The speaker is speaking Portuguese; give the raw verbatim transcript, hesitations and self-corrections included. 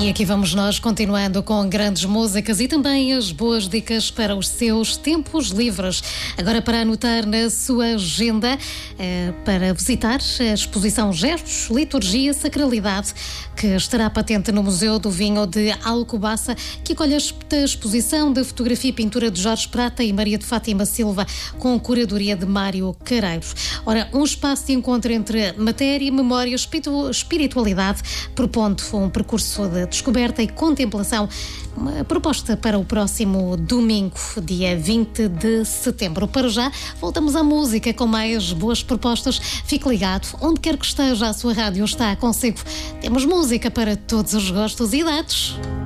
E aqui vamos nós, continuando com grandes músicas e também as boas dicas para os seus tempos livres. Agora, para anotar na sua agenda, eh, para visitar a exposição Gestos, Liturgia, Sacralidade, que estará patente no Museu do Vinho de Alcobaça, que acolhe a exposição de fotografia e pintura de Jorge Prata e Maria de Fátima Silva, com curadoria de Mário Careiros. Ora, um espaço de encontro entre matéria, memória e espiritualidade, propondo um percurso de descoberta e contemplação, uma proposta para o próximo domingo, dia vinte de setembro. Para já, voltamos à música com mais boas propostas. Fique ligado, onde quer que esteja, a sua rádio está consigo. Temos música para todos os gostos e idades.